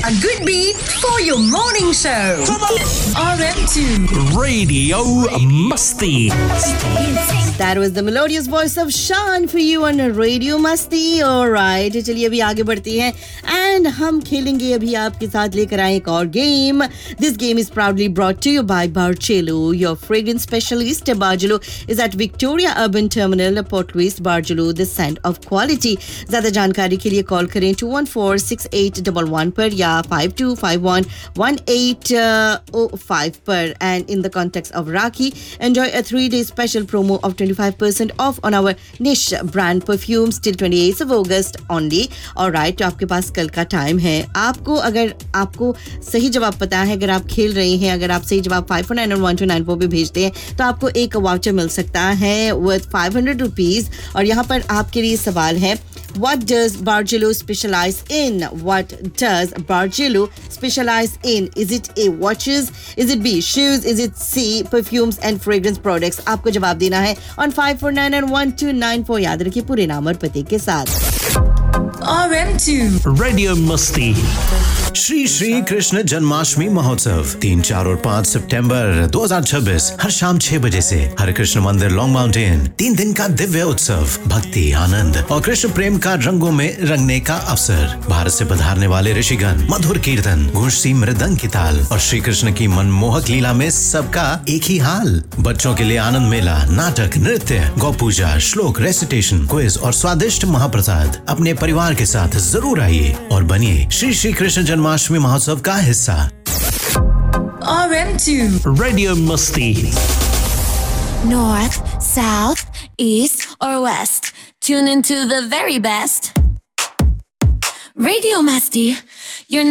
A good beat for your morning show. RM2 Radio Musty. That was the melodious voice of Shan for you on Radio Masti. Alright, चलिए अभी आगे बढ़ती हैं and हम खेलेंगे अभी आपके साथ लेकर आए एक और game. This game is proudly brought to you by Bargello, your fragrance specialist. Bargello is at Victoria Urban Terminal, Port Louis. Bargello, the scent of quality. ज़्यादा जानकारी के लिए कॉल करें 214-6811 पर या 5251-1805 पर. And in the context of Rakhi, enjoy a 3-day special promo of 25% off on our niche brand perfumes till 28th of August only. Alright, तो आपके पास कल का टाइम है. अगर आपको सही जवाब पता है, अगर आप खेल रहे हैं, अगर आप सही जवाब 549 और 1294 पे भेजते हैं तो आपको एक वाउचर मिल सकता है worth 500 rupees. और यहाँ पर आपके लिए सवाल है, what does Bargello specialize in? What does Bargello specialize in? Is it A, watches? Is it B, shoes? Is it C, perfumes and fragrance products? आपको जवाब देना है on 549 and 1294. याद रखिए पूरे नाम और पते के साथ. RM2 Radio Musty. Shri Shri Krishna Janmashtami महोत्सव 3, 4 और 5 सितंबर 2026 हर शाम 6 बजे से हरे कृष्ण मंदिर लॉन्ग माउंटेन. 3 दिन का दिव्य उत्सव, भक्ति, आनंद और कृष्ण प्रेम का रंगों में रंगने का अवसर. भारत से पधारने वाले ऋषिगण, मधुर कीर्तन, गूंजती मृदंग की ताल और श्री कृष्ण की मनमोहक लीला में सबका एक ही हाल. बच्चों के लिए आनंद मेला, नाटक, नृत्य, गौ पूजा, श्लोक, रेसिटेशन, क्विज और स्वादिष्ट महाप्रसाद. अपने परिवार के साथ जरूर आइए और बनिए श्री श्री कृष्ण जन्माष्टमी महोत्सव का हिस्सा. RM2 Radio Musty. North, south, east, or west. Tune into the very best. Radio Musty